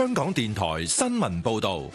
香港電台新聞報道。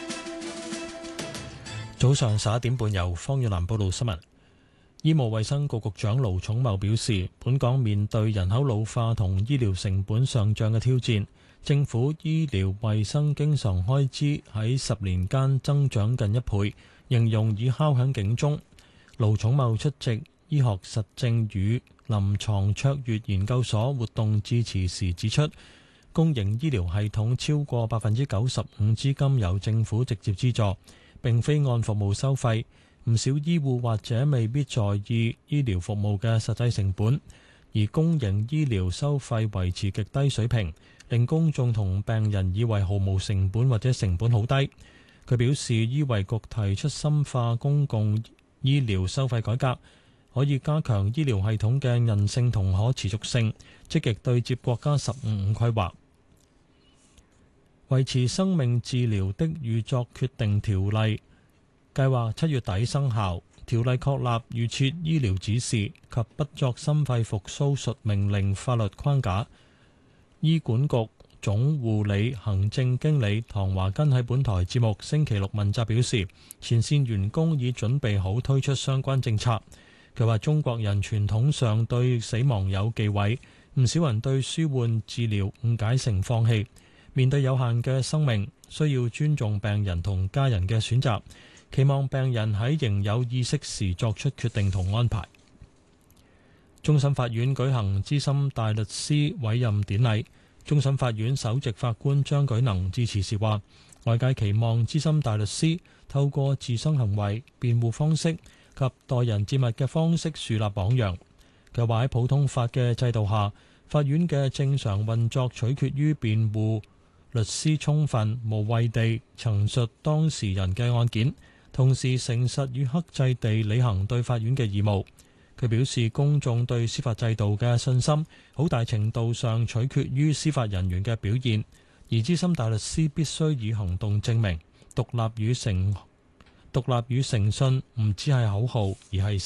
早上11點半，由方遠南報道新聞。醫務衛生局局長盧寵茂表示，本港面對人口老化同醫療成本上漲嘅挑戰，政府醫療衛生經常開支喺10年間增長近1倍，形容已敲響警鐘。盧寵茂出席醫學實證與臨床卓越研究所活動致辭時指出，公營醫療系統超過95%資金由政府直接資助，並非按服務收費，唔少醫護或者未必在意醫療服務嘅實際成本，而公營醫療收費維持極低水平，令公眾同病人以為毫無成本或者成本好低。佢表示，醫衛局提出深化公共醫療收費改革，可以加強醫療系統嘅韌性同可持續性，積極對接國家15規劃。維持生命治療的預作決定條例計劃7月底生效。條例確立預設醫療指示及不作心肺復甦術命令法律框架。醫管局總護理行政經理唐華根喺本台節目星期六問責表示，前線員工已準備好推出相關政策。佢話中國人傳統上對死亡有忌諱，唔少人對舒緩治療誤解成放棄。面對有限嘅生命，需要尊重病人同家人嘅選擇，期望病人喺仍有意識時作出決定同安排。終審法院舉行資深大律師委任典禮，終審法院首席法官張舉能致辭時話，外界期望資深大律師透過自身行為、辯護方式及待人接物嘅方式樹立榜樣。佢話喺普通法嘅制度下，法院嘅正常運作取決於辯護律師充分無畏地陳述當事人嘅案件，同時誠實與克制地履行對法院嘅義務。佢表示，公眾對司法制度嘅信心好大程度上取決於司法人員嘅表現，而資深大律師必須以行動證明獨立與誠信唔只係口號，而係